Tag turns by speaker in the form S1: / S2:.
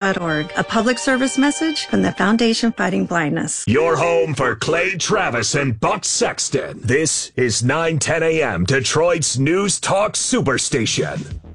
S1: blindness.org. A public service message from the Foundation Fighting Blindness.
S2: Your home for Clay Travis and Buck Sexton. This is 910 a.m. Detroit's News Talk Superstation.